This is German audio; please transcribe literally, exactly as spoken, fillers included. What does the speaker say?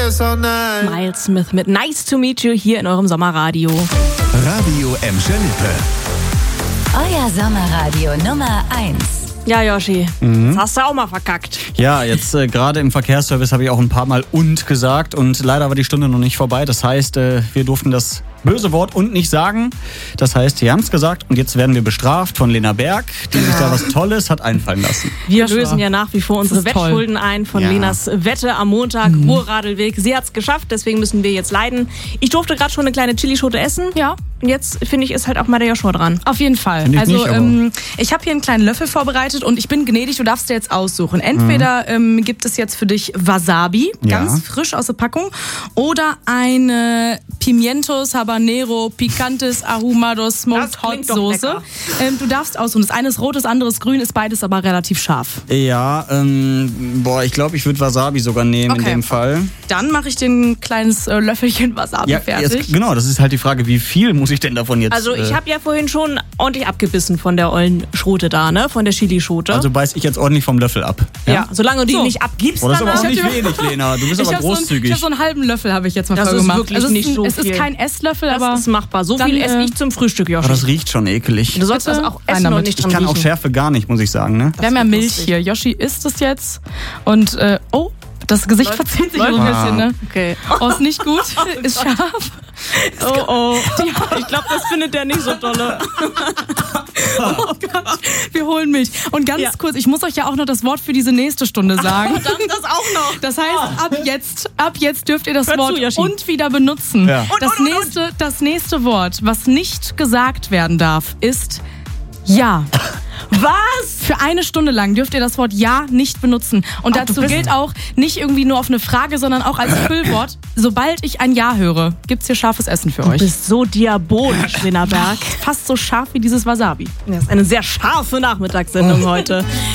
Miles Smith mit Nice to Meet You hier in eurem Sommerradio. Radio Emscher Lippe. Euer Sommerradio Nummer eins. Ja, Yoshi, Mhm. das hast du auch mal verkackt. Ja, jetzt äh, gerade im Verkehrsservice habe ich auch ein paar Mal und gesagt und leider war die Stunde noch nicht vorbei. Das heißt, äh, wir durften das böse Wort und nicht sagen. Das heißt, wir haben es gesagt und jetzt werden wir bestraft von Lena Berg, die sich da was Tolles hat einfallen lassen. Wir lösen ja nach wie vor unsere Das ist toll. Wettschulden ein von Ja. Lenas Wette am Montag, Ruhrradelweg. Sie hat's geschafft, deswegen müssen wir jetzt leiden. Ich durfte gerade schon eine kleine Chilischote essen. Ja. Und jetzt, finde ich, ist halt auch mal der Joshua dran. Auf jeden Fall. Find ich Also nicht, aber- ähm, ich habe hier einen kleinen Löffel vorbereitet und ich bin gnädig, du darfst dir jetzt aussuchen. Entweder ähm, gibt es jetzt für dich Wasabi, Ja. ganz frisch aus der Packung, oder eine Pimientos Habanero Picantes Ahumados Smoked Das Hot klingt doch Soße. lecker. Ähm, du darfst aussuchen. Das eine ist rot, das andere ist grün, ist beides aber relativ scharf. Ja, ähm, boah, ich glaube, ich würde Wasabi sogar nehmen in Okay. dem Fall. Dann mache ich dir ein kleines äh, Löffelchen Wasabi Ja, fertig. jetzt, genau, das ist halt die Frage, wie viel muss ich denn davon jetzt... Also ich äh, habe ja vorhin schon ordentlich abgebissen von der ollen Schrote da, ne? Von der Chilischote. Also beiß ich jetzt ordentlich vom Löffel ab. ja, solange du die So. nicht abgibst, Oh, das ist aber danach. auch nicht Ich hab wenig, Lena. Du bist ich aber habe so, einen- großzügig. ich hab so einen halben Löffel habe ich jetzt mal Das voll ist gemacht. wirklich also es nicht ist, so Es ist viel. kein Esslöffel, Das aber ist machbar. So dann, viel esse äh, ich zum Frühstück, Joshi. Aber das riecht schon eklig. Du sollst das Bitte? auch Rein essen damit. und nicht Ich dran kann auch riechen. Schärfe gar nicht, muss ich sagen, ne? wir haben ja wird Milch lustig. hier. Yoshi isst es jetzt und äh, oh, das Gesicht verzieht sich Läuft? so ein bisschen, ne? Okay. Oh, ist nicht gut, ist scharf. Oh, oh. Ich glaube, das findet der nicht so dolle. Oh Gott, wir holen Milch. Und ganz Ja. kurz, ich muss euch ja auch noch das Wort für diese nächste Stunde sagen. Dann das auch noch. Das heißt, ab jetzt, ab jetzt dürft ihr das Hör zu, Wort Yoshi. und wieder benutzen. Ja. Und, Das, und, und, nächste, das nächste Wort, was nicht gesagt werden darf, ist ja. Was? Für eine Stunde lang dürft ihr das Wort ja nicht benutzen. Und Ach, du dazu bist- gilt auch nicht irgendwie nur auf eine Frage, sondern auch als Füllwort. Sobald ich ein Ja höre, gibt's hier scharfes Essen für Du euch. bist so diabolisch, Lena Berg. Fast so scharf wie dieses Wasabi. Das ist eine sehr scharfe Nachmittagssendung heute.